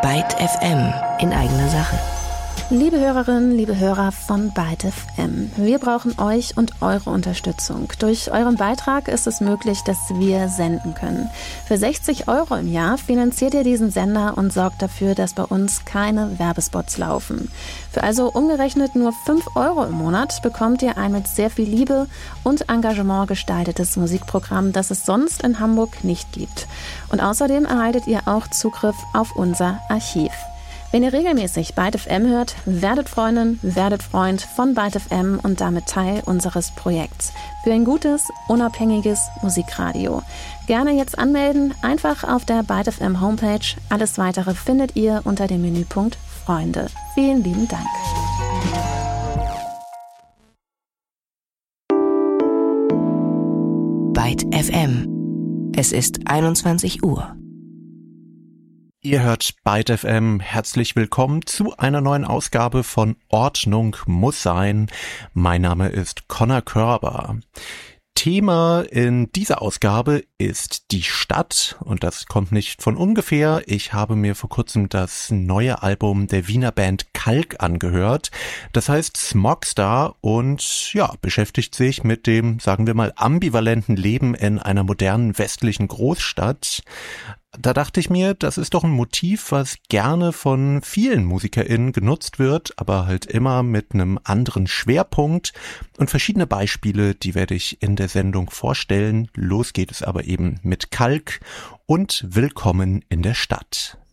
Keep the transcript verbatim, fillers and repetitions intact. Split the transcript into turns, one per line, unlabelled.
Byte F M in eigener Sache.
Liebe Hörerinnen, liebe Hörer von Byte F M, wir brauchen euch und eure Unterstützung. Durch euren Beitrag ist es möglich, dass wir senden können. Für sechzig Euro im Jahr finanziert ihr diesen Sender und sorgt dafür, dass bei uns keine Werbespots laufen. Für also umgerechnet nur fünf Euro im Monat bekommt ihr ein mit sehr viel Liebe und Engagement gestaltetes Musikprogramm, das es sonst in Hamburg nicht gibt. Und außerdem erhaltet ihr auch Zugriff auf unser Archiv. Wenn ihr regelmäßig Byte F M hört, werdet Freundin, werdet Freund von Byte F M und damit Teil unseres Projekts. Für ein gutes, unabhängiges Musikradio. Gerne jetzt anmelden, einfach auf der Byte F M Homepage. Alles Weitere findet ihr unter dem Menüpunkt Freunde. Vielen lieben Dank.
Byte F M. Es ist einundzwanzig Uhr.
Ihr hört Byte F M, herzlich willkommen zu einer neuen Ausgabe von Ordnung muss sein. Mein Name ist Connor Körber. Thema in dieser Ausgabe ist die Stadt und das kommt nicht von ungefähr. Ich habe mir vor kurzem das neue Album der Wiener Band Kalk angehört. Das heißt Smogstar und ja, beschäftigt sich mit dem, sagen wir mal, ambivalenten Leben in einer modernen westlichen Großstadt. Da dachte ich mir, das ist doch ein Motiv, was gerne von vielen MusikerInnen genutzt wird, aber halt immer mit einem anderen Schwerpunkt. Und verschiedene Beispiele, die werde ich in der Sendung vorstellen. Los geht es aber eben mit Kalk und Willkommen in der Stadt.